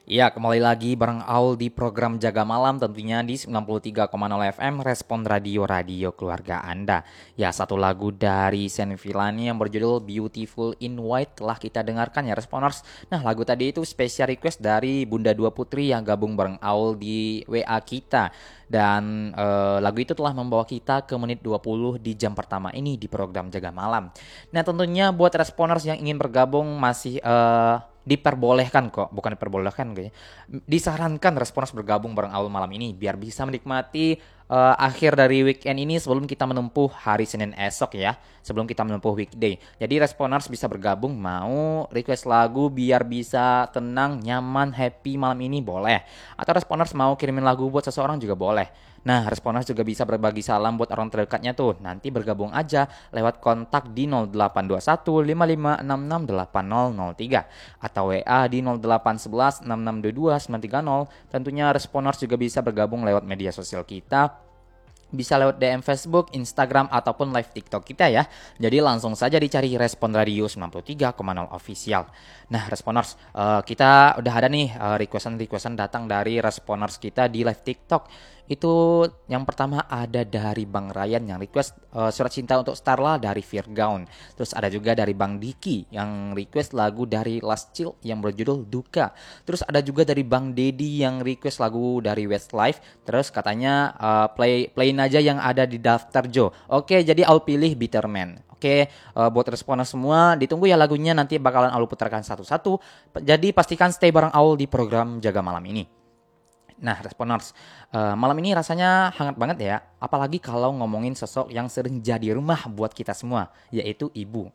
Iya, kembali lagi bareng Aul di program Jaga Malam tentunya di 93,0 FM Respon Radio Keluarga Anda. Ya, satu lagu dari Sen Villani yang berjudul Beautiful in White telah kita dengarkan ya Responers. Nah, lagu tadi itu spesial request dari Bunda Dua Putri yang gabung bareng Aul di WA kita. Dan lagu itu telah membawa kita ke menit 20 di jam pertama ini di program Jaga Malam. Nah, tentunya buat Responers yang ingin bergabung masih diperbolehkan kok, bukan diperbolehkan kayaknya. Disarankan Respons bergabung bareng Aul malam ini biar bisa menikmati akhir dari weekend ini sebelum kita menempuh hari Senin esok ya, sebelum kita menempuh weekday. Jadi Responers bisa bergabung mau request lagu biar bisa tenang, nyaman, happy malam ini boleh. Atau Responers mau kirimin lagu buat seseorang juga boleh. Nah, Responers juga bisa berbagi salam buat orang terdekatnya tuh. Nanti bergabung aja lewat kontak di 0821 5566 8003 atau WA di 0811 6622 930. Tentunya Responers juga bisa bergabung lewat media sosial kita. Bisa lewat DM Facebook, Instagram, ataupun live TikTok kita ya. Jadi langsung saja dicari Respon Radio 93,0 Official. Nah, Responers, kita udah ada nih requestan datang dari Responers kita di live TikTok. Itu yang pertama ada dari Bang Ryan yang request surat cinta untuk Starla dari Virgaun. Terus ada juga dari Bang Diki yang request lagu dari Last Chill yang berjudul Duka. Terus ada juga dari Bang Dedi yang request lagu dari Westlife. Terus katanya playin aja yang ada di daftar Joe. Oke, jadi I'll pilih Bitterman. Oke, buat responan semua ditunggu ya lagunya, nanti bakalan Aul putarkan satu-satu. Jadi pastikan stay bareng Aul di program Jaga Malam ini. Nah, Responers, malam ini rasanya hangat banget ya, apalagi kalau ngomongin sosok yang sering jadi rumah buat kita semua, yaitu ibu.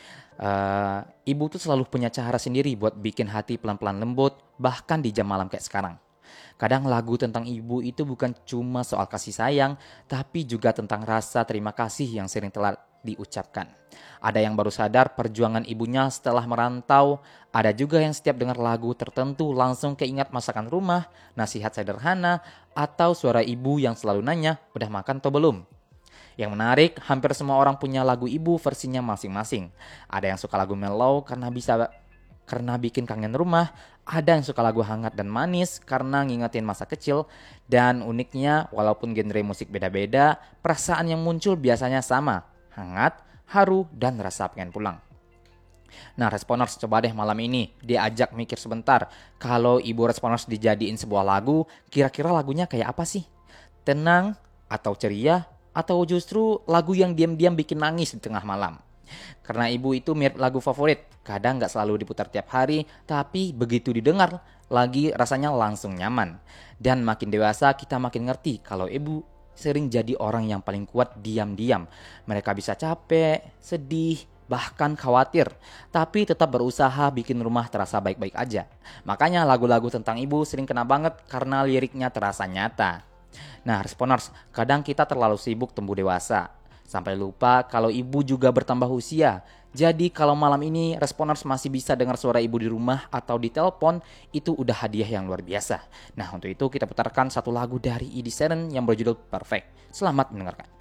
Ibu tuh selalu punya cara sendiri buat bikin hati pelan-pelan lembut, bahkan di jam malam kayak sekarang. Kadang lagu tentang ibu itu bukan cuma soal kasih sayang, tapi juga tentang rasa terima kasih yang sering telah diucapkan. Ada yang baru sadar perjuangan ibunya setelah merantau, ada juga yang setiap dengar lagu tertentu langsung keingat masakan rumah, nasihat sederhana, atau suara ibu yang selalu nanya, udah makan atau belum? Yang menarik, hampir semua orang punya lagu ibu versinya masing-masing. Ada yang suka lagu mellow karena bikin kangen rumah, ada yang suka lagu hangat dan manis karena ngingetin masa kecil, dan uniknya walaupun genre musik beda-beda, perasaan yang muncul biasanya sama, hangat, haru, dan rasa pengen pulang. Nah, Responers coba deh malam ini diajak mikir sebentar, kalau ibu Responers dijadiin sebuah lagu, kira-kira lagunya kayak apa sih? Tenang atau ceria atau justru lagu yang diam-diam bikin nangis di tengah malam? Karena ibu itu mirip lagu favorit, kadang gak selalu diputar tiap hari, tapi begitu didengar lagi rasanya langsung nyaman. Dan makin dewasa kita makin ngerti kalau ibu sering jadi orang yang paling kuat diam-diam. Mereka bisa capek, sedih, bahkan khawatir, tapi tetap berusaha bikin rumah terasa baik-baik aja. Makanya lagu-lagu tentang ibu sering kena banget karena liriknya terasa nyata. Nah, Responers, kadang kita terlalu sibuk tumbuh dewasa, sampai lupa kalau ibu juga bertambah usia. Jadi kalau malam ini Responers masih bisa dengar suara ibu di rumah atau di telepon, itu udah hadiah yang luar biasa. Nah, untuk itu kita putarkan satu lagu dari Edi Sheeran yang berjudul Perfect. Selamat mendengarkan.